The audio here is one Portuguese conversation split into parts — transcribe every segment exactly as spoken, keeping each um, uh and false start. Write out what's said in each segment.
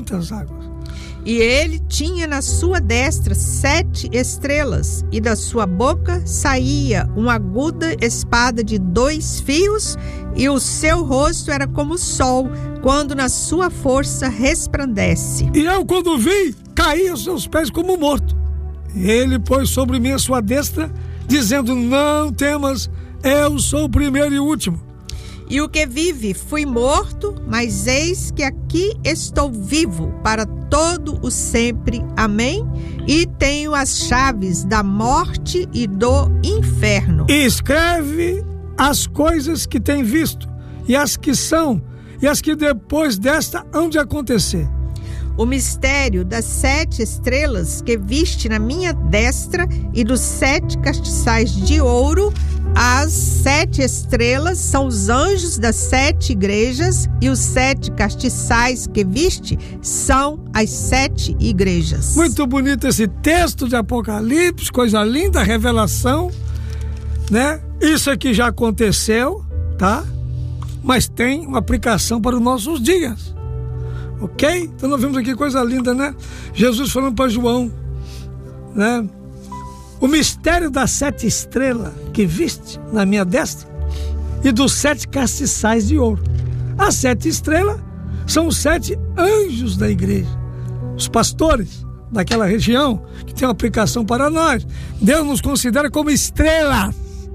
muitas águas. E ele tinha na sua destra sete estrelas, e da sua boca saía uma aguda espada de dois fios, e o seu rosto era como o sol, quando na sua força resplandece. E eu, quando vi, caí aos seus pés como morto. E ele pôs sobre mim a sua destra, dizendo: não temas, eu sou o primeiro e o último. E o que vive, fui morto, mas eis que aqui estou vivo para todo o sempre. Amém? E tenho as chaves da morte e do inferno. E escreve as coisas que tem visto, e as que são, e as que depois desta hão de acontecer. O mistério das sete estrelas que viste na minha destra e dos sete castiçais de ouro. As sete estrelas são os anjos das sete igrejas, e os sete castiçais que viste são as sete igrejas. Muito bonito esse texto de Apocalipse, coisa linda, revelação, né? Isso aqui já aconteceu, tá? Mas tem uma aplicação para os nossos dias. Ok? Então nós vimos aqui coisa linda, né? Jesus falando para João, né? O mistério das sete estrelas que viste na minha destra e dos sete castiçais de ouro. As sete estrelas são os sete anjos da igreja, os pastores daquela região, que tem uma aplicação para nós. Deus nos considera como estrelas,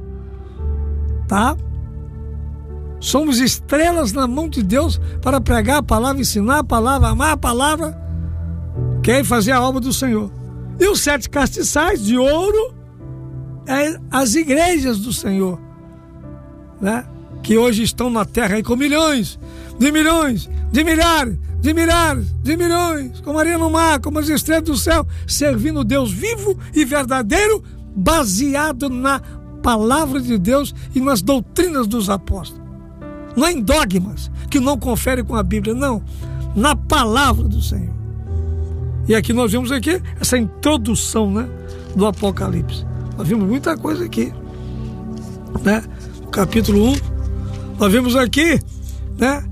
tá? Somos estrelas na mão de Deus para pregar a palavra, ensinar a palavra, amar a palavra, quer fazer a obra do Senhor. E os sete castiçais de ouro é as igrejas do Senhor, né? Que hoje estão na terra aí com milhões, de milhões, de milhares, de milhares, de milhões, como areia no mar, como as estrelas do céu, servindo o Deus vivo e verdadeiro, baseado na palavra de Deus e nas doutrinas dos apóstolos. Não é em dogmas que não confere com a Bíblia, não, na palavra do Senhor. E aqui nós vimos aqui essa introdução, né, do Apocalipse. Nós vimos muita coisa aqui, né? No capítulo um, nós vimos aqui, né?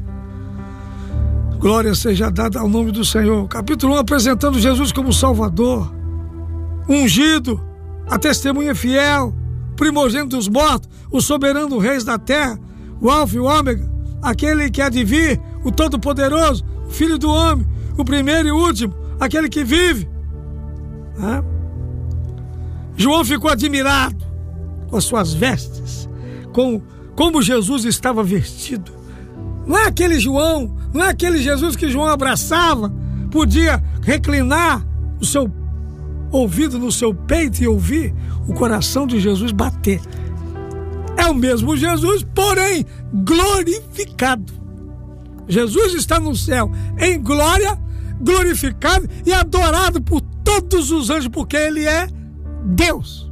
Glória seja dada ao nome do Senhor. Capítulo um, apresentando Jesus como Salvador, ungido, a testemunha fiel, primogênito dos mortos, o soberano Reis da terra, o Alfa e o Ômega, aquele que há de vir, o Todo-Poderoso, o Filho do Homem, o primeiro e o último, aquele que vive. Né? João ficou admirado com as suas vestes, com como Jesus estava vestido. Não é aquele João, não é aquele Jesus que João abraçava, podia reclinar o seu ouvido no seu peito e ouvir o coração de Jesus bater. É o mesmo Jesus, porém glorificado. Jesus está no céu em glória, glorificado e adorado por todos os anjos, porque Ele é Deus.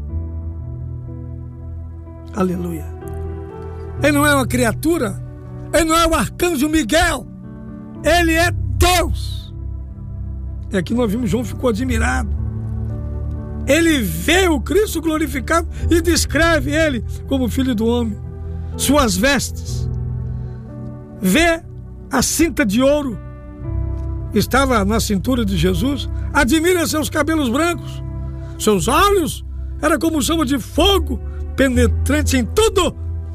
Aleluia. Ele não é uma criatura, Ele não é o arcanjo Miguel, Ele é Deus. E aqui nós vimos, João ficou admirado. Ele vê o Cristo glorificado e descreve Ele como Filho do Homem. Suas vestes, vê a cinta de ouro que estava na cintura de Jesus, admira seus cabelos brancos, seus olhos era como chama de fogo, penetrante em tudo,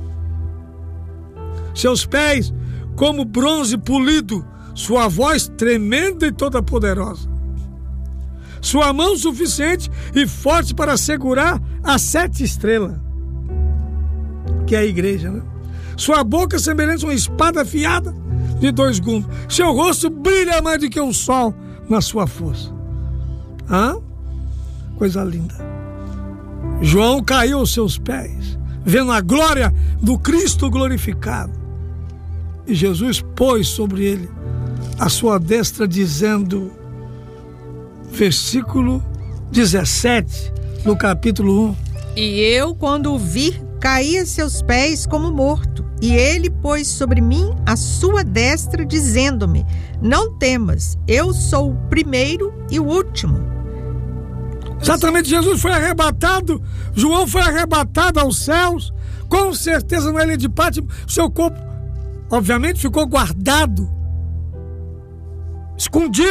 seus pés como bronze polido, sua voz tremenda e toda poderosa, sua mão suficiente e forte para segurar as sete estrelas, que é a igreja, né? Sua boca semelhante a uma espada afiada de dois gumes, seu rosto brilha mais do que o sol na sua força. Hã? Coisa linda. João caiu aos seus pés, vendo a glória do Cristo glorificado, e Jesus pôs sobre ele a sua destra, dizendo, versículo dezessete do capítulo um: E eu, quando o vi, caí a seus pés como morto, e ele pôs sobre mim a sua destra, dizendo-me, não temas, eu sou o primeiro e o último. Exatamente, Jesus foi arrebatado, João foi arrebatado aos céus, com certeza na ilha de Pátimo, seu corpo obviamente ficou guardado, escondido.